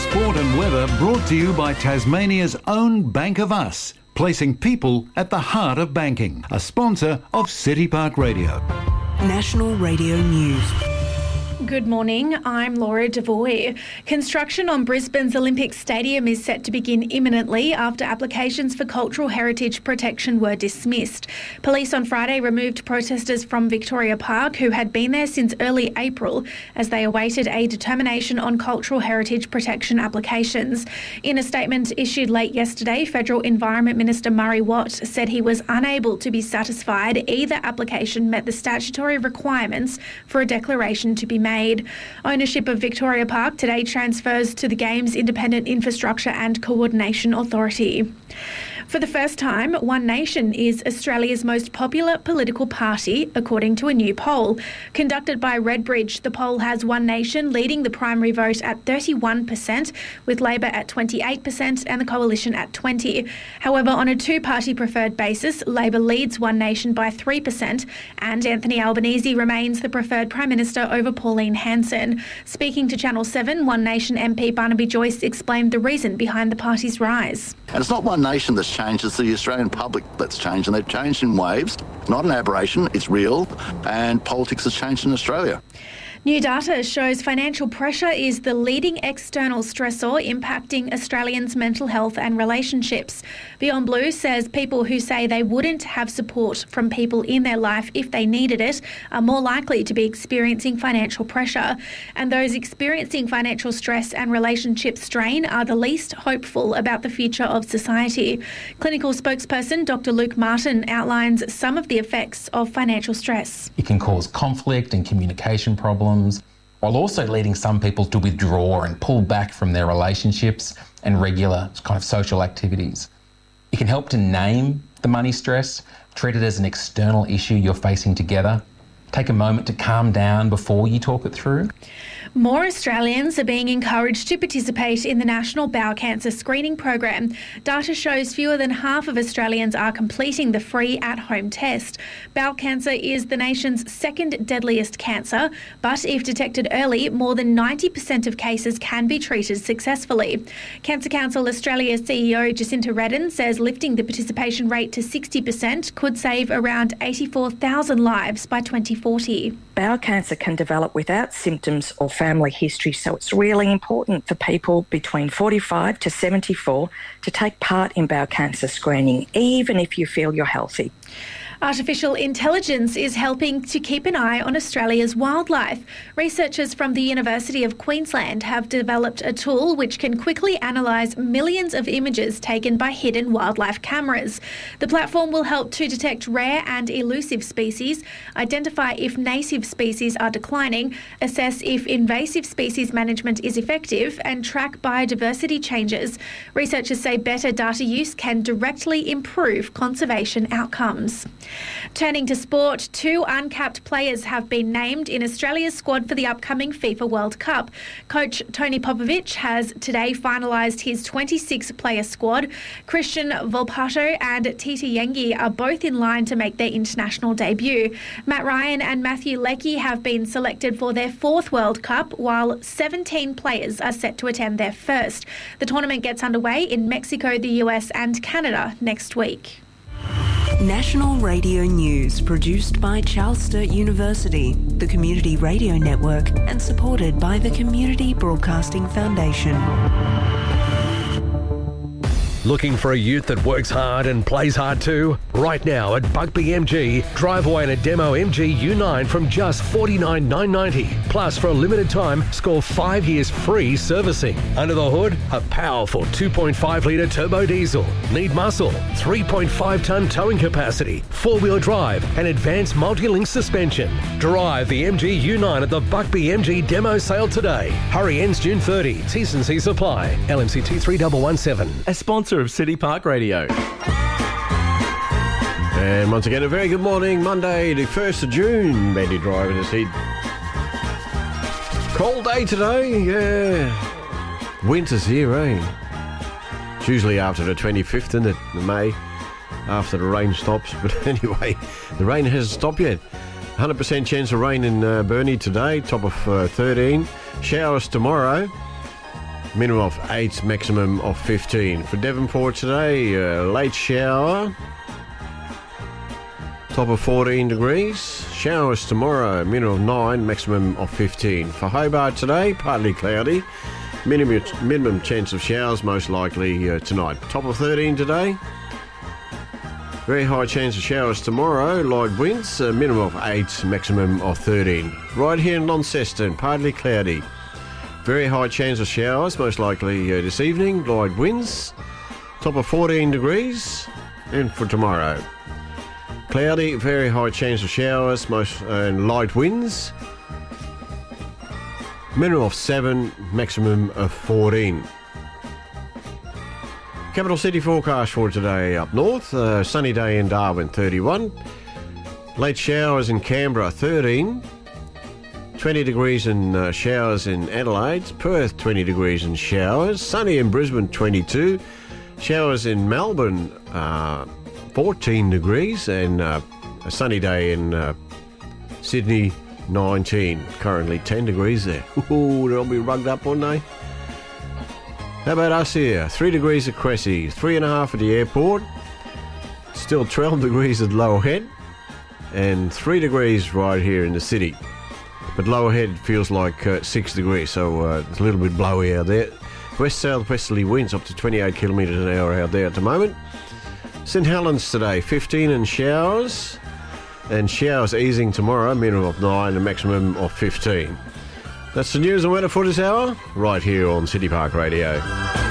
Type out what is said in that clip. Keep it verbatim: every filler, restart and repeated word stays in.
Sport and weather brought to you by Tasmania's own Bank of Us, placing people at the heart of banking. A sponsor of City Park Radio. National Radio News. Good morning, I'm Laura Devoy. Construction on Brisbane's Olympic Stadium is set to begin imminently after applications for cultural heritage protection were dismissed. Police on Friday removed protesters from Victoria Park who had been there since early April as they awaited a determination on cultural heritage protection applications. In a statement issued late yesterday, Federal Environment Minister Murray Watt said he was unable to be satisfied either application met the statutory requirements for a declaration to be made. Ownership of Victoria Park today transfers to the Games Independent Infrastructure and Coordination Authority. For the first time, One Nation is Australia's most popular political party, according to a new poll. Conducted by Redbridge, the poll has One Nation leading the primary vote at thirty-one percent, with Labor at twenty-eight percent and the Coalition at twenty percent. However, on a two-party preferred basis, Labor leads One Nation by three percent, and Anthony Albanese remains the preferred Prime Minister over Pauline Hanson. Speaking to Channel seven, One Nation M P Barnaby Joyce explained the reason behind the party's rise. And it's not One Nation that's changed, it's the Australian public that's changed, and they've changed in waves. It's not an aberration, it's real, and politics has changed in Australia. New data shows financial pressure is the leading external stressor impacting Australians' mental health and relationships. Beyond Blue says people who say they wouldn't have support from people in their life if they needed it are more likely to be experiencing financial pressure. And those experiencing financial stress and relationship strain are the least hopeful about the future of society. Clinical spokesperson Doctor Luke Martin outlines some of the effects of financial stress. It can cause conflict and communication problems, while also leading some people to withdraw and pull back from their relationships and regular kind of social activities. It can help to name the money stress, treat it as an external issue you're facing together. Take a moment to calm down before you talk it through. More Australians are being encouraged to participate in the National Bowel Cancer Screening Program. Data shows fewer than half of Australians are completing the free at-home test. Bowel cancer is the nation's second deadliest cancer, but if detected early, more than ninety percent of cases can be treated successfully. Cancer Council Australia C E O Jacinta Redden says lifting the participation rate to sixty percent could save around eighty-four thousand lives by twenty forty. Bowel cancer can develop without symptoms or family history, so it's really important for people between forty-five to seventy-four to take part in bowel cancer screening, even if you feel you're healthy. Artificial intelligence is helping to keep an eye on Australia's wildlife. Researchers from the University of Queensland have developed a tool which can quickly analyse millions of images taken by hidden wildlife cameras. The platform will help to detect rare and elusive species, identify if native species are declining, assess if invasive species management is effective, and track biodiversity changes. Researchers say better data use can directly improve conservation outcomes. Turning to sport, two uncapped players have been named in Australia's squad for the upcoming FIFA World Cup. Coach Tony Popovic has today finalised his twenty-six player squad. Christian Volpato and Tita Yengi are both in line to make their international debut. Matt Ryan and Matthew Leckie have been selected for their fourth World Cup, while seventeen players are set to attend their first. The tournament gets underway in Mexico, the U S and Canada next week. National Radio News, produced by Charles Sturt University, the Community Radio Network, and supported by the Community Broadcasting Foundation. Looking for a youth that works hard and plays hard too? Right now at Bugbee M G, drive away in a demo M G U nine from just forty-nine thousand nine hundred ninety dollars. Plus, for a limited time, score five years free servicing. Under the hood, a powerful two point five litre turbo diesel. Need muscle, three point five tonne towing capacity, four-wheel drive and advanced multi-link suspension. Drive the M G U nine at the Bugbee M G demo sale today. Hurry, ends June thirtieth. T's and C's apply. L M C T three one one seven. A sponsor of City Park Radio. And once again, a very good morning. Monday, the first of June. Mandy Driver has said. Cold day today, yeah. Winter's here, eh? It's usually after the twenty-fifth, isn't it? The May, after the rain stops. But anyway, the rain hasn't stopped yet. one hundred percent chance of rain in uh, Burnie today, top of uh, thirteen. Showers tomorrow. minimum of eight, maximum of fifteen. For Devonport today, uh, late shower, top of fourteen degrees. Showers tomorrow, minimum of nine, maximum of fifteen. For Hobart today, partly cloudy, minimum, minimum chance of showers most likely uh, tonight. Top of thirteen today. Very high chance of showers tomorrow, light winds, a minimum of eight, maximum of thirteen. Right here in Launceston, partly cloudy. Very high chance of showers, most likely uh, this evening, light winds, top of fourteen degrees. And for tomorrow, cloudy, very high chance of showers, most and light winds, minimum of seven, maximum of fourteen. Capital City forecast for today up north. Uh, sunny day in Darwin, thirty-one. Late showers in Canberra, thirteen. twenty degrees in uh, showers in Adelaide. Perth, twenty degrees in showers. Sunny in Brisbane, twenty-two. Showers in Melbourne, uh, fourteen degrees. And uh, a sunny day in uh, Sydney, nineteen. Currently ten degrees there. Ooh, they'll be rugged up, won't they? How about us here? Three degrees at Cressy, three and a half at the airport, still twelve degrees at Lowerhead, and three degrees right here in the city. But Lowerhead feels like uh, six degrees, so uh, it's a little bit blowy out there. West-south-westerly winds up to twenty-eight kilometres an hour out there at the moment. St Helens today, fifteen and showers, and showers easing tomorrow, minimum of nine and maximum of fifteen. That's the news and weather for this hour, right here on City Park Radio.